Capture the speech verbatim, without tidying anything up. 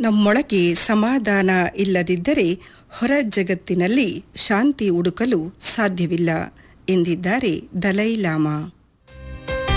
ನಮ್ಮೊಳಗೆ ಸಮಾಧಾನ ಇಲ್ಲದಿದ್ದರೆ ಹೊರ ಜಗತ್ತಿನಲ್ಲಿ ಶಾಂತಿ ಹುಡುಕಲು ಸಾಧ್ಯವಿಲ್ಲ ಎಂದಿದ್ದಾರೆ ದಲೈ ಲಾಮಾ.